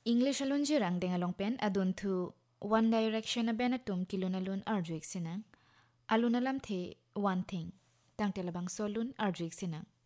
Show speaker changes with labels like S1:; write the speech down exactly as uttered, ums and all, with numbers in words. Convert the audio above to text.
S1: English alun jirang deng along pen adun thu One Direction a benatum kilun alun arjuik sinang. Alun alam the one thing. Tang telabang solun arjuik sinang.